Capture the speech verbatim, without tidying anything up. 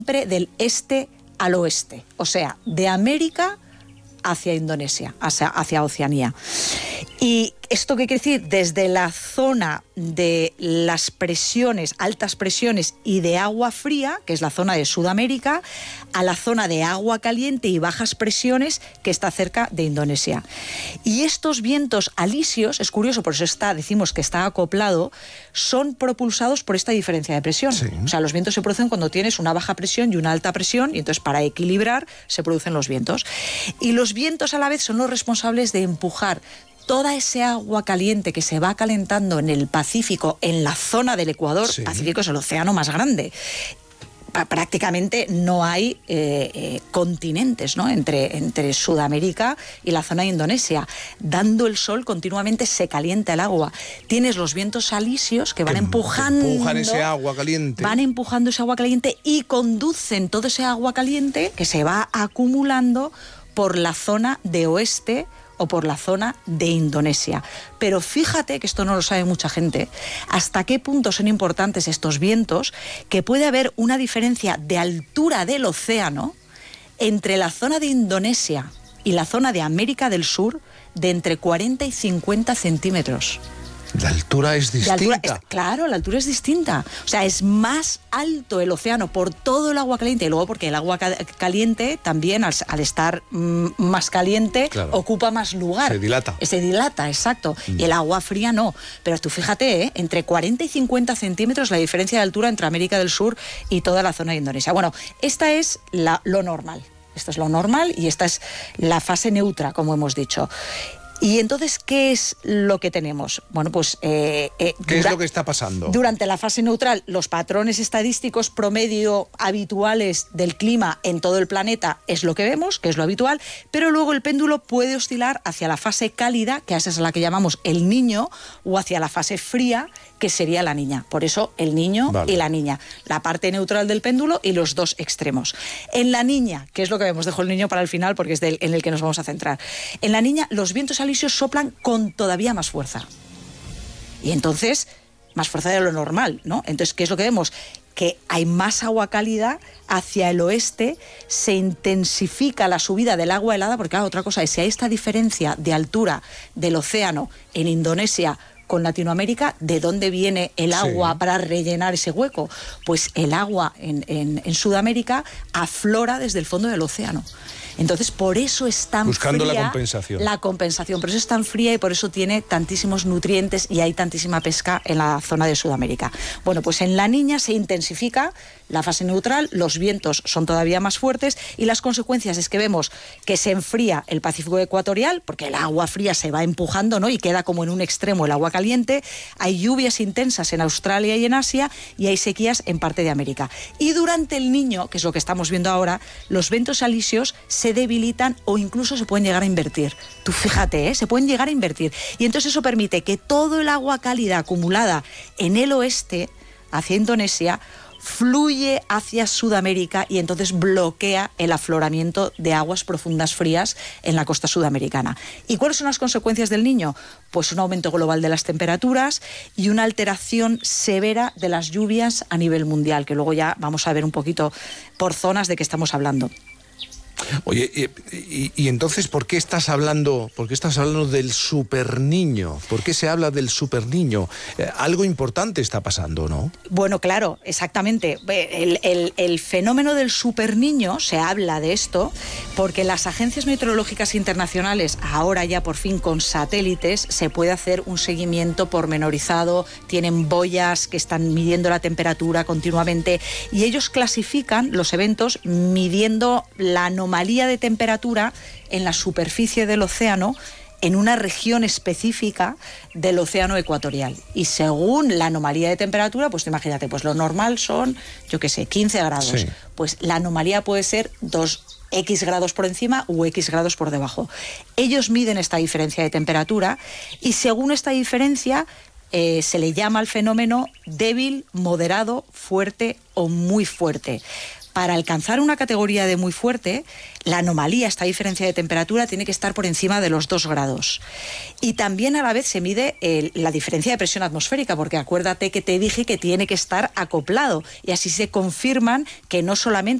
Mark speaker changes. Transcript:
Speaker 1: del este al oeste, o sea, de América hacia Indonesia, hacia, hacia Oceanía. ¿Y esto qué quiere decir? Desde la zona de las presiones, altas presiones y de agua fría, que es la zona de Sudamérica, a la zona de agua caliente y bajas presiones, que está cerca de Indonesia. Y estos vientos alisios, es curioso, por eso está, decimos que está acoplado, son propulsados por esta diferencia de presión. Sí. O sea, los vientos se producen cuando tienes una baja presión y una alta presión, y entonces para equilibrar se producen los vientos. Y los vientos a la vez son los responsables de empujar toda ese agua caliente que se va calentando en el Pacífico, en la zona del Ecuador. Sí. Pacífico es el océano más grande. Prácticamente no hay eh, eh, continentes, ¿no?, entre, entre Sudamérica y la zona de Indonesia. Dando el sol continuamente se calienta el agua. Tienes los vientos alisios que van que empujando...
Speaker 2: Empujan ese agua caliente.
Speaker 1: Van empujando ese agua caliente y conducen todo ese agua caliente que se va acumulando por la zona de oeste o por la zona de Indonesia. Pero fíjate, que esto no lo sabe mucha gente, hasta qué punto son importantes estos vientos, que puede haber una diferencia de altura del océano entre la zona de Indonesia y la zona de América del Sur de entre cuarenta y cincuenta centímetros.
Speaker 2: La altura es distinta.
Speaker 1: La altura es, claro, la altura es distinta. O sea, es más alto el océano por todo el agua caliente. Y luego porque el agua ca- caliente también, al, al estar mm, más caliente, claro, ocupa más lugar.
Speaker 2: Se dilata.
Speaker 1: Se dilata, exacto. Mm. Y el agua fría no. Pero tú fíjate, ¿eh? entre cuarenta y cincuenta centímetros la diferencia de altura entre América del Sur y toda la zona de Indonesia. Bueno, esta es la, lo normal. Esto es lo normal y esta es la fase neutra, como hemos dicho. Y entonces, ¿qué es lo que tenemos? Bueno, pues... Eh, eh,
Speaker 2: ¿Qué dura- es lo que está pasando?
Speaker 1: Durante la fase neutral, los patrones estadísticos promedio habituales del clima en todo el planeta es lo que vemos, que es lo habitual, pero luego el péndulo puede oscilar hacia la fase cálida, que esa es la que llamamos el niño, o hacia la fase fría, que sería la niña. Por eso el niño vale. y la niña. La parte neutral del péndulo y los dos extremos. En la niña, que es lo que vemos, dejo el niño para el final porque es del, en el que nos vamos a centrar. En la niña, los vientos alisios soplan con todavía más fuerza. Y entonces, más fuerza de lo normal, ¿no? Entonces, ¿qué es lo que vemos? Que hay más agua cálida hacia el oeste, se intensifica la subida del agua helada, porque claro, otra cosa es, si hay esta diferencia de altura del océano en Indonesia con Latinoamérica, ¿de dónde viene el agua sí. para rellenar ese hueco? Pues el agua en, en, en Sudamérica aflora desde el fondo del océano. Entonces, por eso es tan
Speaker 2: Buscando
Speaker 1: fría...
Speaker 2: la compensación.
Speaker 1: La compensación. Por eso es tan fría y por eso tiene tantísimos nutrientes y hay tantísima pesca en la zona de Sudamérica. Bueno, pues en la niña se intensifica la fase neutral, los vientos son todavía más fuertes y las consecuencias es que vemos que se enfría el Pacífico ecuatorial, porque el agua fría se va empujando, ¿no?, y queda como en un extremo el agua caliente. Hay lluvias intensas en Australia y en Asia y hay sequías en parte de América. Y durante el niño, que es lo que estamos viendo ahora, los ventos alisios se debilitan o incluso se pueden llegar a invertir. Tú fíjate, ¿eh? se pueden llegar a invertir. Y entonces eso permite que todo el agua cálida acumulada en el oeste, hacia Indonesia, fluye hacia Sudamérica y entonces bloquea el afloramiento de aguas profundas frías en la costa sudamericana. ¿Y cuáles son las consecuencias del niño? Pues un aumento global de las temperaturas y una alteración severa de las lluvias a nivel mundial, que luego ya vamos a ver un poquito por zonas de qué estamos hablando.
Speaker 2: Oye, y, y, y entonces, ¿por qué estás hablando, por qué estás hablando del superniño? ¿Por qué se habla del superniño? Eh, algo importante está pasando, ¿no?
Speaker 1: Bueno, claro, exactamente. El, el, el fenómeno del superniño, se habla de esto, porque las agencias meteorológicas internacionales, ahora ya por fin con satélites, se puede hacer un seguimiento pormenorizado, tienen boyas que están midiendo la temperatura continuamente, y ellos clasifican los eventos midiendo la anomalía de temperatura en la superficie del océano en una región específica del océano ecuatorial. Y según la anomalía de temperatura, pues imagínate, pues lo normal son, yo qué sé, quince grados. Sí. Pues la anomalía puede ser dos X grados por encima u X grados por debajo. Ellos miden esta diferencia de temperatura y según esta diferencia eh, se le llama al fenómeno débil, moderado, fuerte o muy fuerte. para alcanzar una categoría de muy fuerte, la anomalía, esta diferencia de temperatura, tiene que estar por encima de los dos grados. Y también a la vez se mide el, la diferencia de presión atmosférica, porque acuérdate que te dije que tiene que estar acoplado, y así se confirman que no solamente